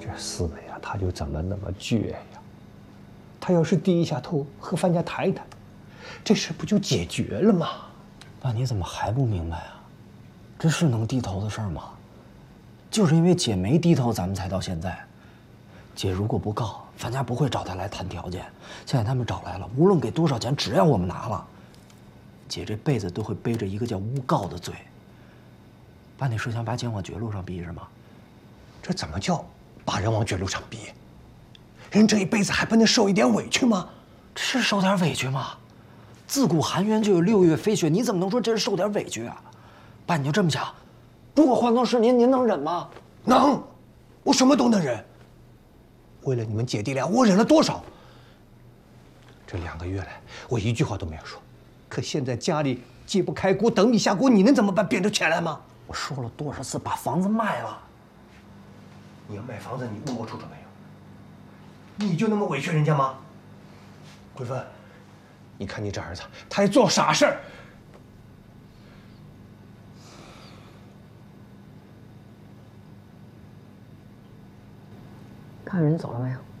这四妹啊，她就怎么那么倔呀？她要是低一下头和范家谈一谈，这事不就解决了吗？ 爸，你怎么还不明白啊？这是能低头的事儿吗？就是因为姐没低头，咱们才到现在。姐如果不告，范家不会找她来谈条件。现在他们找来了，无论给多少钱，只要我们拿了，姐这辈子都会背着一个叫诬告的罪。爸，你是想把姐往绝路上逼是吗？ 这怎么叫把人往绝路上逼？人这一辈子还不能受一点委屈吗？ 是受点委屈吗？自古含冤就有6月飞雪，你怎么能说这是受点委屈啊？爸，你就这么想，如果换做是您，您能忍吗？ 能，我什么都能忍。为了你们姐弟俩，我忍了多少？这2个月来，我一句话都没有说。可现在家里揭不开锅，等米下锅，你能怎么办？变出钱来吗？ 我说了多少次把房子卖了？ 你要卖房子，你问过楚楚没有？你就那么委屈人家吗？桂芬，你看你这儿子，他还做傻事儿。 看人走了没有？